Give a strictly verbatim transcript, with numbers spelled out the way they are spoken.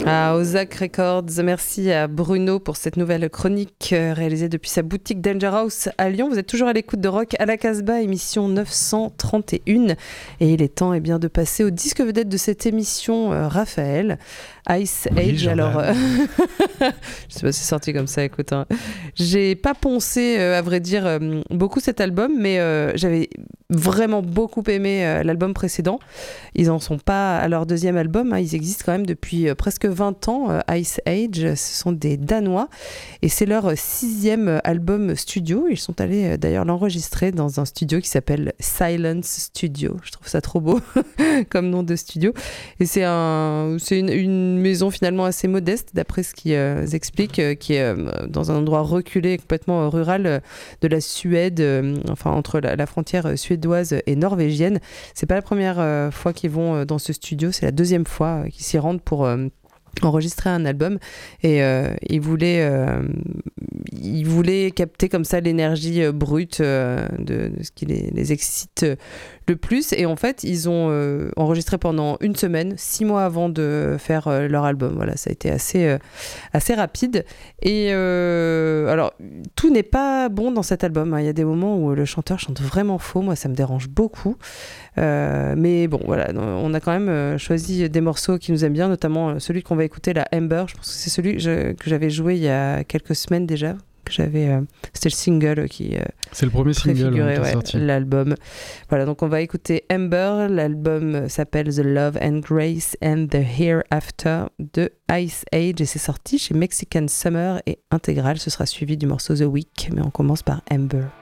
À Ozak Records, merci à Bruno pour cette nouvelle chronique euh, réalisée depuis sa boutique Danger House à Lyon. Vous êtes toujours à l'écoute de Rock à la Casbah, émission neuf cent trente et un. Et il est temps eh bien, de passer au disque vedette de cette émission, euh, Raphaël, Ice oui, Age. Alors, euh... je sais pas si c'est sorti comme ça, écoute. Hein. J'ai pas poncé, euh, à vrai dire, euh, beaucoup cet album, mais euh, j'avais vraiment beaucoup aimé euh, l'album précédent. Ils en sont pas à leur deuxième album, hein. Ils existent quand même depuis euh, presque vingt ans, euh, Ice Age. Ce sont des Danois et c'est leur sixième album studio. Ils sont allés euh, d'ailleurs l'enregistrer dans un studio qui s'appelle Silence Studio. Je trouve ça trop beau comme nom de studio. Et c'est, un, c'est une, une maison finalement assez modeste d'après ce qu'ils euh, expliquent, euh, qui est euh, dans un endroit reculé, complètement euh, rural euh, de la Suède, euh, enfin entre la, la frontière suédoise et norvégienne. C'est pas la première euh, fois qu'ils vont euh, dans ce studio, c'est la deuxième fois euh, qu'ils s'y rendent pour euh, enregistrer un album et euh, ils voulaient euh, ils voulaient capter comme ça l'énergie euh, brute euh, de, de ce qui les, les excite euh, le plus. Et en fait ils ont euh, enregistré pendant une semaine, six mois avant de faire euh, leur album. Voilà, ça a été assez euh, assez rapide. Et euh, alors tout n'est pas bon dans cet album, hein. Il y a des moments où le chanteur chante vraiment faux, moi ça me dérange beaucoup. Euh, mais bon voilà, on a quand même choisi des morceaux qui nous aiment bien, notamment celui qu'on va écouter, la Amber. Je pense que c'est celui que, je, que j'avais joué il y a quelques semaines déjà, que j'avais euh, c'était le single qui euh, c'est le premier single qui est ouais, sorti, l'album. Voilà, donc on va écouter Amber. L'album s'appelle The Love and Grace and the Hereafter de Ice Age et c'est sorti chez Mexican Summer et intégral. Ce sera suivi du morceau The Week, mais on commence par Amber.